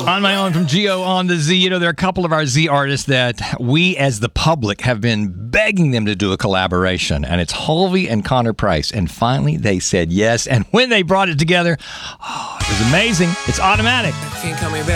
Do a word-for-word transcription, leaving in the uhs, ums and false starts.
On my own from Geo on the Z. You know, there are a couple of our Z artists that we as the public have been begging them to do a collaboration, and it's Hulvey and Connor Price. And finally, they said yes. And when they brought it together, oh, it was amazing. It's Automatic. Can't call me back.